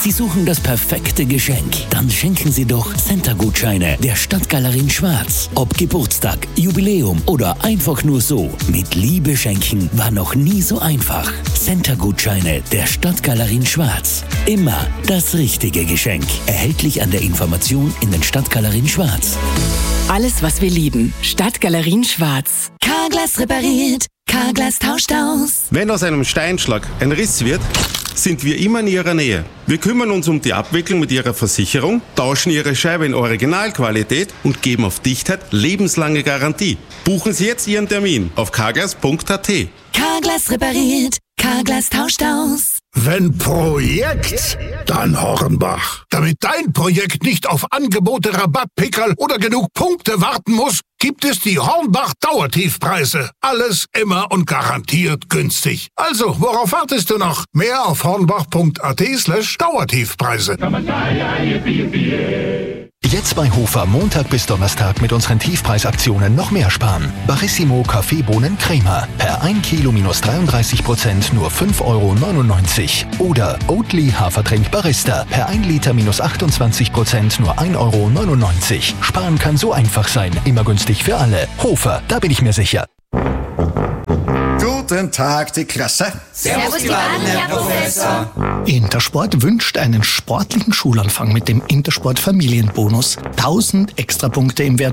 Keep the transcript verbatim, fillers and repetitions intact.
Sie suchen das perfekte Geschenk? Dann schenken Sie doch Center-Gutscheine der Stadtgalerie Schwarz. Ob Geburtstag, Jubiläum oder einfach nur so. Mit Liebe schenken war noch nie so einfach. Center-Gutscheine der Stadtgalerie Schwarz. Immer das richtige Geschenk. Erhältlich an der Information in den Stadtgalerien Schwarz. Alles, was wir lieben. Stadtgalerien Schwarz. Carglass repariert. Carglass tauscht aus. Wenn aus einem Steinschlag ein Riss wird, sind wir immer in Ihrer Nähe. Wir kümmern uns um die Abwicklung mit Ihrer Versicherung, tauschen Ihre Scheibe in Originalqualität und geben auf Dichtheit lebenslange Garantie. Buchen Sie jetzt Ihren Termin auf carglass punkt a t. Carglass repariert. Carglass tauscht aus. Wenn Projekt, dann Hornbach. Damit dein Projekt nicht auf Angebote, Rabattpickerl oder genug Punkte warten muss, gibt es die Hornbach Dauertiefpreise. Alles immer und garantiert günstig. Also, worauf wartest du noch? Mehr auf hornbach punkt a t slash Dauertiefpreise. Jetzt bei Hofer Montag bis Donnerstag mit unseren Tiefpreisaktionen noch mehr sparen. Barissimo Kaffeebohnen Crema. Per ein Kilo minus dreiunddreißig Prozent nur fünf Euro neunundneunzig. Oder Oatly Hafertrink Barista. Per ein Liter minus achtundzwanzig Prozent nur ein Euro neunundneunzig. Sparen kann so einfach sein. Immer günstig für alle. Hofer, da bin ich mir sicher. Guten Tag, die Klasse. Servus, die Baden, Herr Professor. Intersport wünscht einen sportlichen Schulanfang mit dem Intersport Familienbonus. tausend Extrapunkte im Wert